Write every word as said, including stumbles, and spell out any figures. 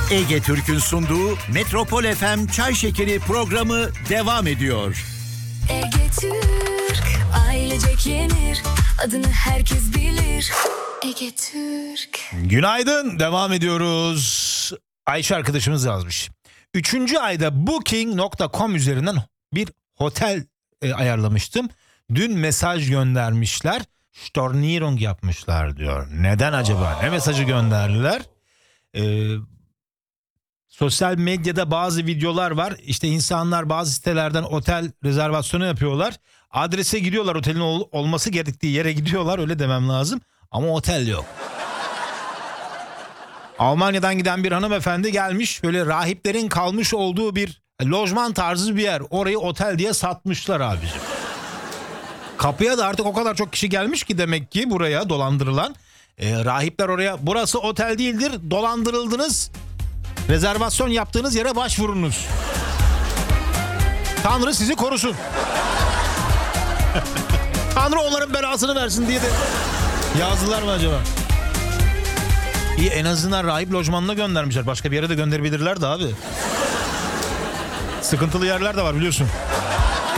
Ege Türk'ün sunduğu Metropol F M Çay Şekeri programı devam ediyor. Ege Türk, ailecek yenir, adını herkes bilir. Ege Türk. Günaydın, devam ediyoruz. Ayşe arkadaşımız yazmış. Üçüncü ayda booking nokta com üzerinden bir otel e, ayarlamıştım. Dün mesaj göndermişler. Stornierung yapmışlar diyor. Neden acaba? Ne mesajı gönderdiler? Ee, sosyal medyada bazı videolar var. İşte insanlar bazı sitelerden otel rezervasyonu yapıyorlar. Adrese gidiyorlar, otelin ol- olması gerektiği yere gidiyorlar, öyle demem lazım. Ama otel yok. Almanya'dan giden bir hanımefendi gelmiş, böyle rahiplerin kalmış olduğu bir lojman tarzı bir yer. Orayı otel diye satmışlar abicim. Kapıya da artık o kadar çok kişi gelmiş ki demek ki buraya dolandırılan. Ee, rahipler oraya, burası otel değildir, dolandırıldınız. Rezervasyon yaptığınız yere başvurunuz. Tanrı sizi korusun. Tanrı onların belasını versin diye de yazdılar mı acaba? İyi, en azından rahip lojmanına göndermişler. Başka bir yere de gönderebilirler de abi. Sıkıntılı yerler de var biliyorsun.